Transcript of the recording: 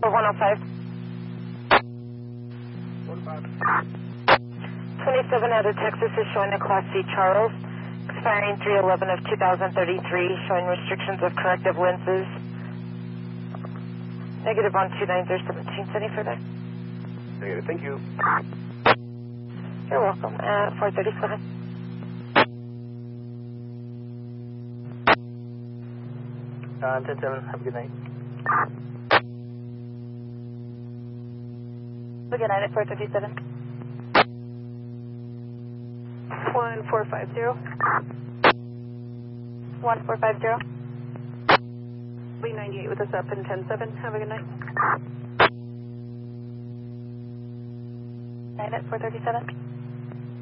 105. 27 out of Texas is showing a Class C Charles, expiring 3/11 of 2033, showing restrictions of corrective lenses. Negative on 29017. Any further? Negative, thank you. You're welcome. 437. Uh, 10-7, have a good night. Have a good night at 437. 1450. 1450. B98 with us up in 10-7. Have a good night. Night at 437.